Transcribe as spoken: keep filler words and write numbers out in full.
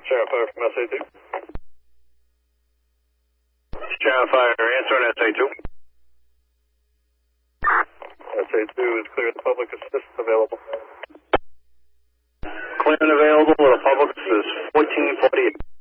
Channel Fire from S A two. Channel Fire, answer on S A two. S A two is clear, the public assist available. Clear and available, the public assist fourteen forty-eight.